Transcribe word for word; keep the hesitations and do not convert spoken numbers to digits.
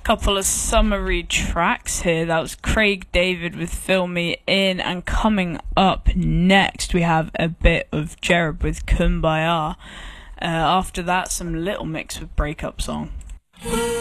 Couple of summary tracks here. That was Craig David with Fill Me In, and coming up next we have a bit of Jereb with Kumbaya. Uh, after that, some Little Mix with Breakup Song.